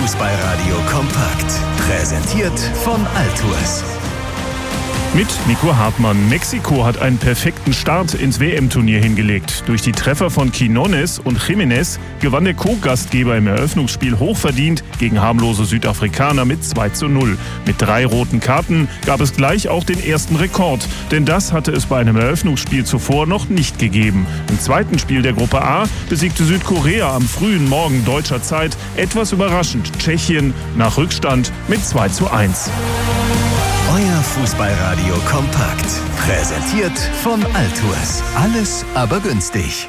Fußballradio kompakt. Präsentiert von Altours. Mit Nico Hartmann. Mexiko hat einen perfekten Start ins WM-Turnier hingelegt. Durch die Treffer von Quiñones und Jiménez gewann der Co-Gastgeber im Eröffnungsspiel hochverdient gegen harmlose Südafrikaner mit 2:0. Mit 3 roten Karten gab es gleich auch den ersten Rekord. Denn das hatte es bei einem Eröffnungsspiel zuvor noch nicht gegeben. Im zweiten Spiel der Gruppe A besiegte Südkorea am frühen Morgen deutscher Zeit etwas überraschend Tschechien nach Rückstand mit 2:1. Euer Fußballradio kompakt. Präsentiert von Altours. Alles aber günstig.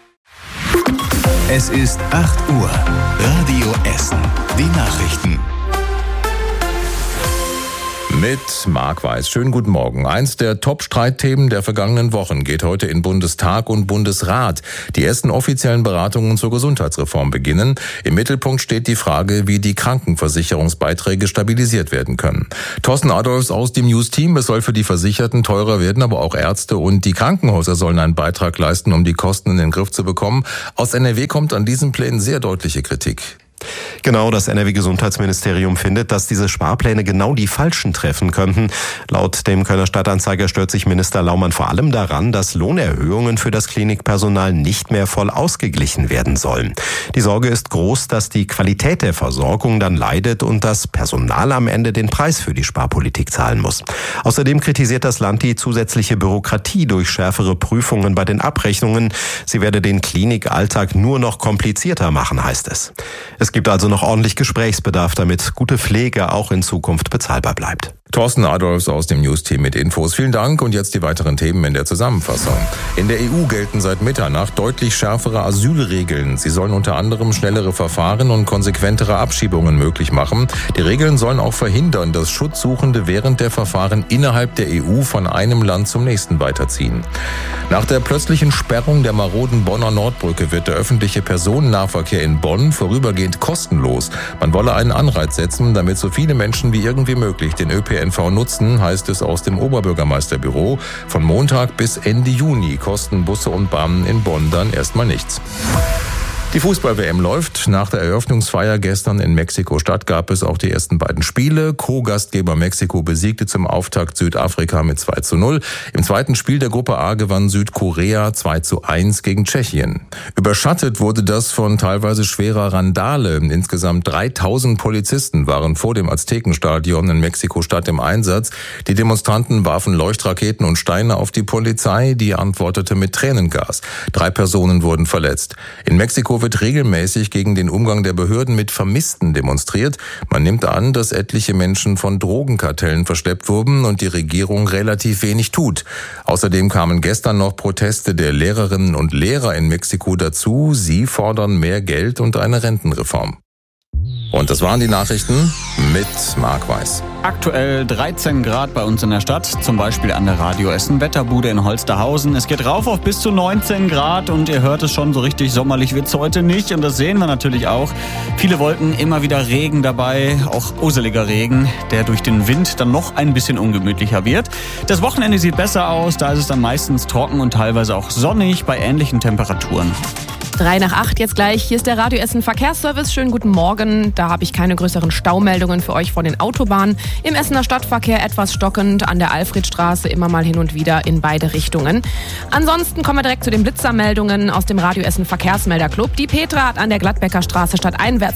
Es ist 8 Uhr. Radio Essen. Die Nachrichten. Mit Marc Weiß. Schönen guten Morgen. Eins der Top-Streitthemen der vergangenen Wochen geht heute in Bundestag und Bundesrat. Die ersten offiziellen Beratungen zur Gesundheitsreform beginnen. Im Mittelpunkt steht die Frage, wie die Krankenversicherungsbeiträge stabilisiert werden können. Thorsten Adolfs aus dem News-Team. Es soll für die Versicherten teurer werden, aber auch Ärzte und die Krankenhäuser sollen einen Beitrag leisten, um die Kosten in den Griff zu bekommen. Aus NRW kommt an diesen Plänen sehr deutliche Kritik. Genau, das NRW-Gesundheitsministerium findet, dass diese Sparpläne genau die Falschen treffen könnten. Laut dem Kölner Stadtanzeiger stört sich Minister Laumann vor allem daran, dass Lohnerhöhungen für das Klinikpersonal nicht mehr voll ausgeglichen werden sollen. Die Sorge ist groß, dass die Qualität der Versorgung dann leidet und das Personal am Ende den Preis für die Sparpolitik zahlen muss. Außerdem kritisiert das Land die zusätzliche Bürokratie durch schärfere Prüfungen bei den Abrechnungen. Sie werde den Klinikalltag nur noch komplizierter machen, heißt es. Es gibt also noch ordentlich Gesprächsbedarf, damit gute Pflege auch in Zukunft bezahlbar bleibt. Thorsten Adolfs aus dem News-Team mit Infos. Vielen Dank und jetzt die weiteren Themen in der Zusammenfassung. In der EU gelten seit Mitternacht deutlich schärfere Asylregeln. Sie sollen unter anderem schnellere Verfahren und konsequentere Abschiebungen möglich machen. Die Regeln sollen auch verhindern, dass Schutzsuchende während der Verfahren innerhalb der EU von einem Land zum nächsten weiterziehen. Nach der plötzlichen Sperrung der maroden Bonner Nordbrücke wird der öffentliche Personennahverkehr in Bonn vorübergehend kostenlos. Man wolle einen Anreiz setzen, damit so viele Menschen wie irgendwie möglich den ÖPNV nutzen, heißt es aus dem Oberbürgermeisterbüro. Von Montag bis Ende Juni kosten Busse und Bahnen in Bonn dann erstmal nichts. Die Fußball-WM läuft. Nach der Eröffnungsfeier gestern in Mexiko-Stadt gab es auch die ersten beiden Spiele. Co-Gastgeber Mexiko besiegte zum Auftakt Südafrika mit 2:0. Im zweiten Spiel der Gruppe A gewann Südkorea 2:1 gegen Tschechien. Überschattet wurde das von teilweise schwerer Randale. Insgesamt 3000 Polizisten waren vor dem Aztekenstadion in Mexiko-Stadt im Einsatz. Die Demonstranten warfen Leuchtraketen und Steine auf die Polizei, die antwortete mit Tränengas. 3 Personen wurden verletzt. In Mexiko wird regelmäßig gegen den Umgang der Behörden mit Vermissten demonstriert. Man nimmt an, dass etliche Menschen von Drogenkartellen verschleppt wurden und die Regierung relativ wenig tut. Außerdem kamen gestern noch Proteste der Lehrerinnen und Lehrer in Mexiko dazu. Sie fordern mehr Geld und eine Rentenreform. Und das waren die Nachrichten mit Marc Weiß. Aktuell 13 Grad bei uns in der Stadt, zum Beispiel an der Radio Essen Wetterbude in Holsterhausen. Es geht rauf auf bis zu 19 Grad und ihr hört es schon, so richtig sommerlich wird's heute nicht. Und das sehen wir natürlich auch. Viele Wolken, immer wieder Regen dabei, auch useliger Regen, der durch den Wind dann noch ein bisschen ungemütlicher wird. Das Wochenende sieht besser aus, da ist es dann meistens trocken und teilweise auch sonnig bei ähnlichen Temperaturen. 7:03 jetzt gleich. Hier ist der Radio Essen Verkehrsservice. Schönen guten Morgen. Da habe ich keine größeren Staumeldungen für euch von den Autobahnen. Im Essener Stadtverkehr etwas stockend, an der Alfredstraße immer mal hin und wieder in beide Richtungen. Ansonsten kommen wir direkt zu den Blitzermeldungen aus dem Radio Essen Verkehrsmelderclub. Die Petra hat an der Gladbecker Straße stadteinwärts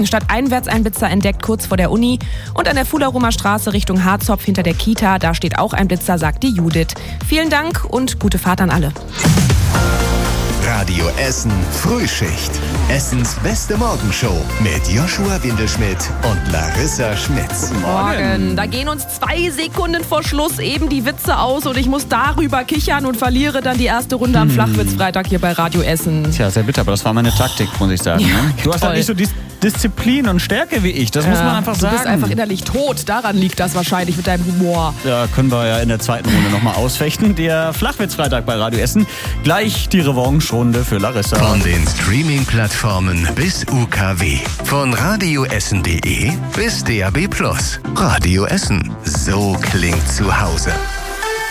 einen Blitzer entdeckt, kurz vor der Uni. Und an der Fullerumer Straße Richtung Harzopf hinter der Kita, da steht auch ein Blitzer, sagt die Judith. Vielen Dank und gute Fahrt an alle. Radio Essen Frühschicht. Essens beste Morgenshow mit Joshua Windelschmidt und Larissa Schmitz. Morgen. Da gehen uns 2 Sekunden vor Schluss eben die Witze aus und ich muss darüber kichern und verliere dann die erste Runde am Flachwitz-Freitag hier bei Radio Essen. Tja, sehr bitter, aber das war meine Taktik, muss ich sagen. Ja, ne? Du hast halt nicht so Disziplin und Stärke wie ich, das muss man einfach sagen. Du bist einfach innerlich tot, daran liegt das wahrscheinlich mit deinem Humor. Ja, können wir ja in der zweiten Runde nochmal ausfechten. Der Flachwitz-Freitag bei Radio Essen. Gleich die Revanche-Runde für Larissa. Von den Streaming-Plattformen bis UKW. Von radioessen.de bis DAB+. Radio Essen. So klingt zu Hause.